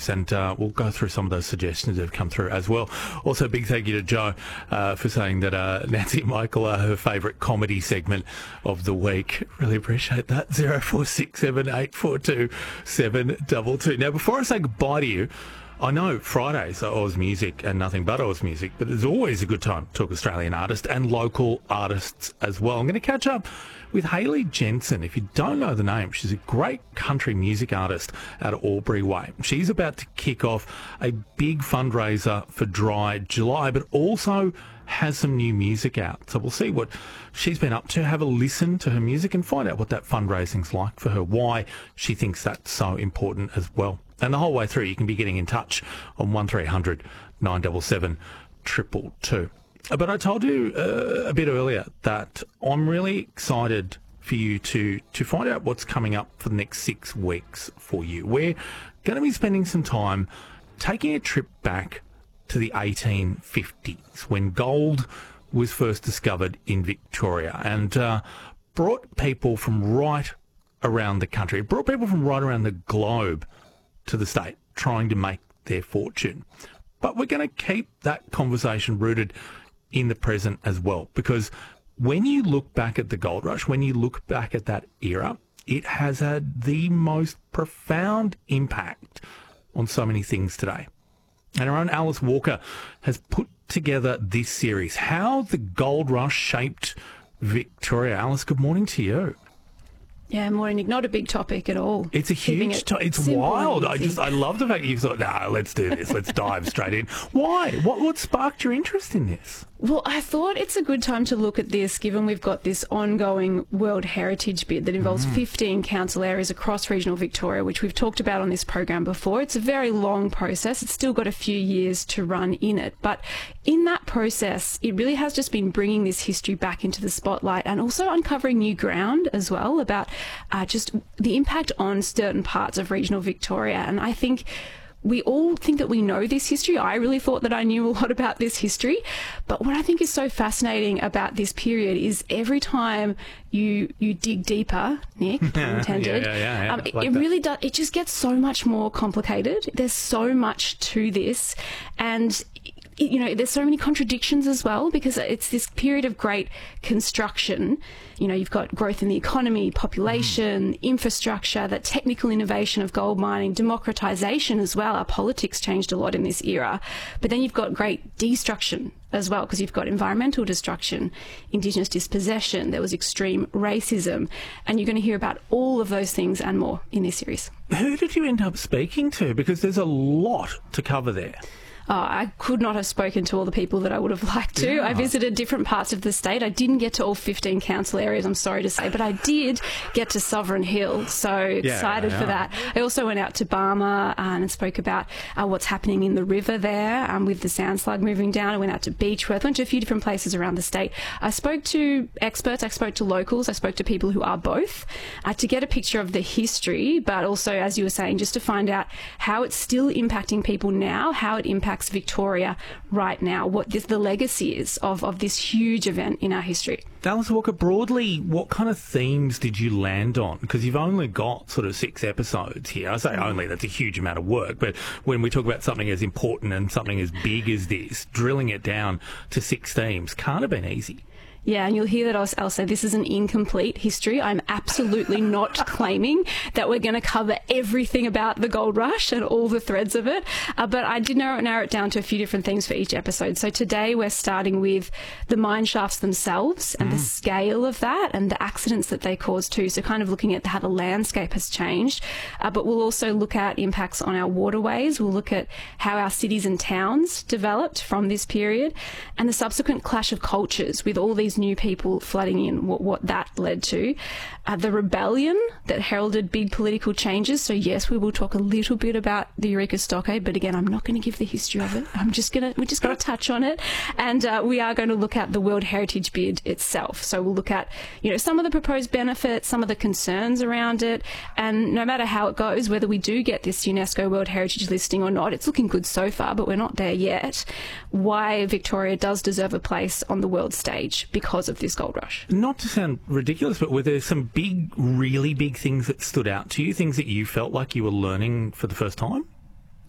trips, and we'll go through some of those suggestions that have come through as well. Also, big thank you to Joe for saying that Nancy and Michael are her favourite comedy segment of the week. Really appreciate that. 0467 842 722. Now, before I say goodbye to you, I know Fridays are Oz Music and nothing but Oz Music, but there's always a good time to talk Australian artists and local artists as well. I'm going to catch up with Hayley Jensen. If you don't know the name, she's a great country music artist out of Albury Way. She's about to kick off a big fundraiser for Dry July, but also has some new music out. So we'll see what she's been up to, have a listen to her music and find out what that fundraising's like for her, why she thinks that's so important as well. And the whole way through, you can be getting in touch on 1300 977 222. But I told you a bit earlier that I'm really excited for you to find out what's coming up for the next 6 weeks for you. We're going to be spending some time taking a trip back to the 1850s when gold was first discovered in Victoria, and brought people from right around the country. It brought people from right around the globe to the state trying to make their fortune. But we're going to keep that conversation rooted in the present as well, because when you look back at the gold rush, when you look back at that era, it has had the most profound impact on so many things today. And our own Alice Walker has put together this series, How the Gold Rush Shaped Victoria. Alice, good morning to you. Yeah, morning, Nick. Not a big topic at all. It's a huge topic. It's wild. I love the fact you thought, no, let's do this. Let's dive straight in. Why? What sparked your interest in this? Well, I thought it's a good time to look at this, given we've got this ongoing World Heritage bid that involves 15 council areas across regional Victoria, which we've talked about on this program before. It's a very long process. It's still got a few years to run in it. But in that process, it really has just been bringing this history back into the spotlight and also uncovering new ground as well about just the impact on certain parts of regional Victoria. And I think we all think that we know this history. I really thought that I knew a lot about this history. But what I think is so fascinating about this period is every time you dig deeper, Nick, pun intended, it really does. It just gets so much more complicated. There's so much to this. And there's so many contradictions as well, because it's this period of great construction. You've got growth in the economy, population, infrastructure, that technical innovation of gold mining, democratisation as well. Our politics changed a lot in this era. But then you've got great destruction as well, because you've got environmental destruction, Indigenous dispossession, there was extreme racism, and you're going to hear about all of those things and more in this series. Who did you end up speaking to? Because there's a lot to cover there. I could not have spoken to all the people that I would have liked to. Yeah. I visited different parts of the state. I didn't get to all 15 council areas, I'm sorry to say, but I did get to Sovereign Hill, so excited for that. I also went out to Barmer and spoke about what's happening in the river there with the sand slug moving down. I went out to Beechworth, went to a few different places around the state. I spoke to experts, I spoke to locals, I spoke to people who are both to get a picture of the history, but also, as you were saying, just to find out how it's still impacting people now, how it impacts Victoria right now, what the legacy is of this huge event in our history. Alice Walker, broadly, what kind of themes did you land on? Because you've only got sort of 6 episodes here. I say only, that's a huge amount of work, but when we talk about something as important and something as big as this, drilling it down to 6 themes can't have been easy. Yeah, and you'll hear that I'll say this is an incomplete history. I'm absolutely not claiming that we're going to cover everything about the gold rush and all the threads of it, but I did narrow it down to a few different things for each episode. So today we're starting with the mine shafts themselves and the scale of that and the accidents that they cause too, so kind of looking at how the landscape has changed, but we'll also look at impacts on our waterways. We'll look at how our cities and towns developed from this period and the subsequent clash of cultures with all these new people flooding in, what that led to, the rebellion that heralded big political changes. So yes, we will talk a little bit about the Eureka Stockade, but again, I'm not going to give the history of it. We're just going to touch on it, and we are going to look at the World Heritage bid itself. So we'll look at some of the proposed benefits, some of the concerns around it, and no matter how it goes, whether we do get this UNESCO World Heritage listing or not, it's looking good so far, but we're not there yet. Why Victoria does deserve a place on the world stage because of this gold rush. Not to sound ridiculous, but were there some really big things that stood out to you, things that you felt like you were learning for the first time?